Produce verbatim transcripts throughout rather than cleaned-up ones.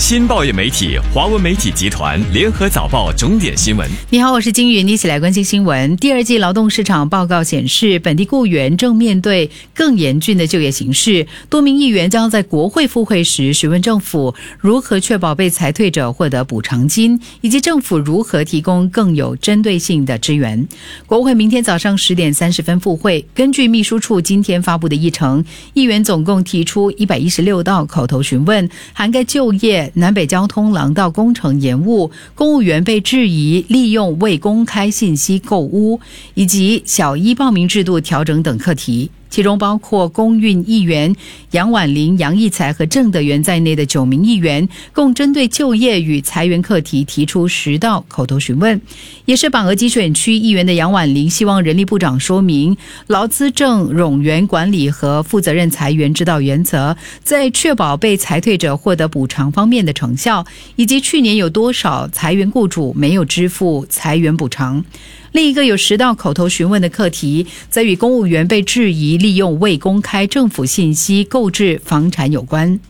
新报业媒体华文媒体集团联合早报重点新闻。 你好，我是金云，一起来关心新闻。第二季劳动市场报告显示，本地雇员正面对更严峻的就业形势。多名议员将在国会复会时询问政府如何确保被裁退者获得补偿金，以及政府如何提供更有针对性的支援。国会明天早上十点三十分复会，根据秘书处今天发布的议程，议员总共提出一百一十六道口头询问，涵盖就业、南北交通廊道工程延误、公务员被质疑利用未公开信息购屋，以及小一报名制度调整等课题。其中包括公运议员杨婉玲、杨义才和郑德元在内的九名议员，共针对就业与裁员课题提出十道口头询问。也是榜额集选区议员的杨婉玲希望人力部长说明劳资政冗员管理和负责任裁员指导原则，在确保被裁退者获得补偿方面的成效，以及去年有多少裁员雇主没有支付裁员补偿。另一个有十道口头询问的课题，则与公务员被质疑利用未公开政府信息购置房产有关。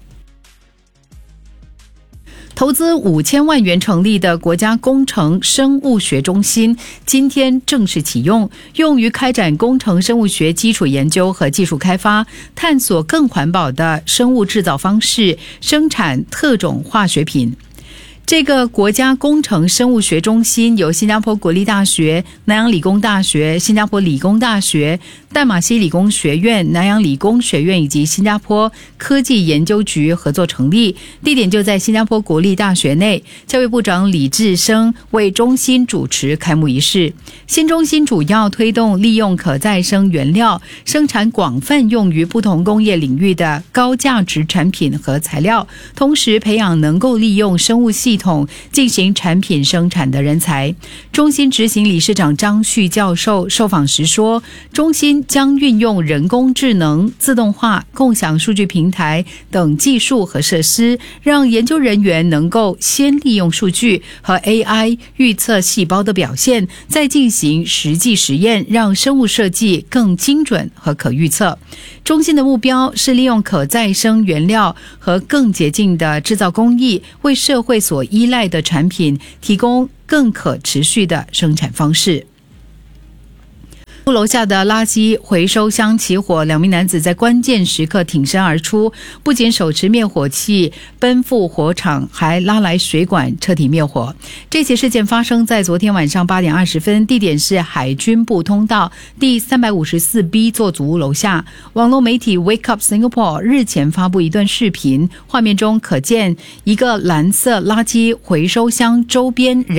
投资五千万元成立的国家工程生物学中心今天正式启用，用于开展工程生物学基础研究和技术开发，探索更环保的生物制造方式，生产特种化学品。这个国家工程生物学中心由新加坡国立大学、南洋理工大学、新加坡理工大学、淡马锡理工学院、南洋理工学院以及新加坡科技研究局合作成立，地点就在新加坡国立大学内。教育部长李志生为中心主持开幕仪式。新中心主要推动利用可再生原料，生产广泛用于不同工业领域的高价值产品和材料，同时培养能够利用生物系统进行产品生产的人才。中心执行理事长张旭教授受访时说，中心将运用人工智能、自动化、共享数据平台等技术和设施，让研究人员能够先利用数据和 A I 预测细胞的表现，再进行实际实验，让生物设计更精准和可预测。中心的目标是利用可再生原料和更洁净的制造工艺，为社会所依赖的产品提供更可持续的生产方式。楼下的垃圾回收箱起火，两名男子在关键时刻挺身而出，不仅手持灭火器奔赴火场，还拉来水管彻底灭火。这起事件发生在昨天晚上八点二十分，地点是海军部通道第三百五十四 B 座组屋楼下。网络媒体 Wake Up Singapore 日前发布一段视频，画面中可见一个蓝色垃圾回收箱周边